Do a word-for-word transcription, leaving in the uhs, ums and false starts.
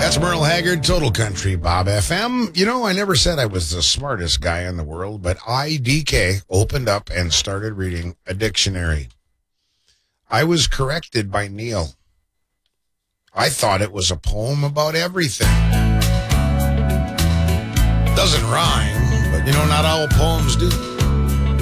That's Merle Haggard, Total Country, Bob F M. You know, I never said I was the smartest guy in the world, but I, D K, opened up and started reading a dictionary. I was corrected by Neil. I thought it was a poem about everything. Doesn't rhyme, but you know, not all poems do.